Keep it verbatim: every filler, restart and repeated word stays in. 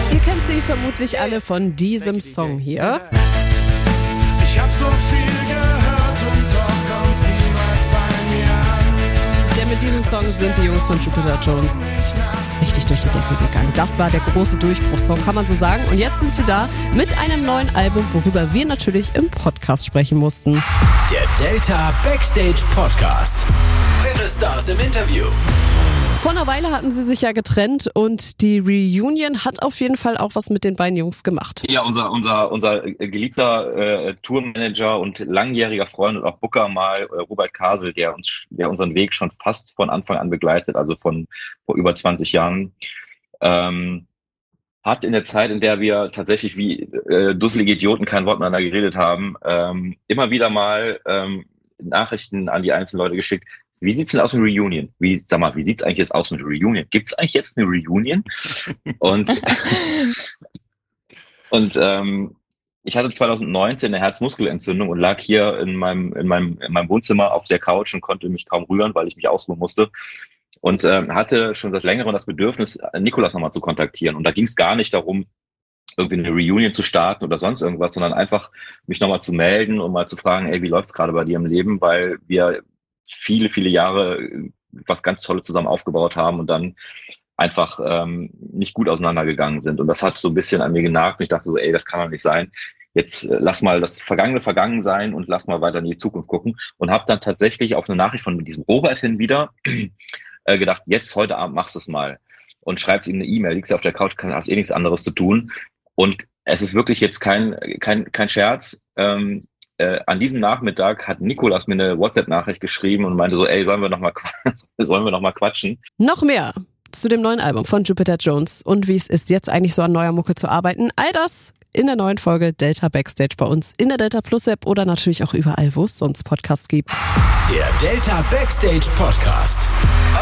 Ihr kennt sie vermutlich alle von diesem Song hier. Ich hab so viel gehört und doch kommt's niemals bei mir an. Denn mit diesem Song sind die Jungs von Jupiter Jones richtig durch die Decke gegangen. Das war der große Durchbruchssong, kann man so sagen. Und jetzt sind sie da mit einem neuen Album, worüber wir natürlich im Podcast sprechen mussten. Der Delta Backstage Podcast. Eure Stars im Interview. Vor einer Weile hatten sie sich ja getrennt und die Reunion hat auf jeden Fall auch was mit den beiden Jungs gemacht. Ja, unser unser unser geliebter äh, Tourmanager und langjähriger Freund und auch Booker mal, äh, Robert Kasel, der uns, der unseren Weg schon fast von Anfang an begleitet, also von vor über zwanzig Jahren, ähm, hat in der Zeit, in der wir tatsächlich wie äh, dusselige Idioten kein Wort miteinander geredet haben, ähm, immer wieder mal ähm, Nachrichten an die einzelnen Leute geschickt. Wie sieht's denn aus mit Reunion? Wie, sag mal, wie sieht's eigentlich jetzt aus mit Reunion? Gibt's eigentlich jetzt eine Reunion? Und, und ähm, ich hatte zwanzig neunzehn eine Herzmuskelentzündung und lag hier in meinem, in meinem, in meinem Wohnzimmer auf der Couch und konnte mich kaum rühren, weil ich mich ausruhen musste. Und ähm, hatte schon seit längerem das Bedürfnis, Nicolas nochmal zu kontaktieren. Und da ging es gar nicht darum, irgendwie eine Reunion zu starten oder sonst irgendwas, sondern einfach mich nochmal zu melden und mal zu fragen, ey, wie läuft's gerade bei dir im Leben? Weil wir viele, viele Jahre was ganz Tolles zusammen aufgebaut haben und dann einfach ähm, nicht gut auseinandergegangen sind. Und das hat so ein bisschen an mir genagt und ich dachte so, ey, das kann doch nicht sein. Jetzt äh, lass mal das Vergangene vergangen sein und lass mal weiter in die Zukunft gucken. Und habe dann tatsächlich auf eine Nachricht von diesem Robert hin wieder äh, gedacht, jetzt heute Abend machst du es mal. Und schreibst ihm eine E-Mail, liegst auf der Couch, hast eh nichts anderes zu tun. Und es ist wirklich jetzt kein kein kein Scherz. Ähm, Äh, an diesem Nachmittag hat Nicolas mir eine WhatsApp-Nachricht geschrieben und meinte so, ey, sollen wir noch mal sollen wir noch mal quatschen? Noch mehr zu dem neuen Album von Jupiter Jones und wie es ist, jetzt eigentlich so an neuer Mucke zu arbeiten. All das in der neuen Folge Delta Backstage bei uns in der Delta Plus App oder natürlich auch überall, wo es sonst Podcasts gibt. Der Delta Backstage Podcast.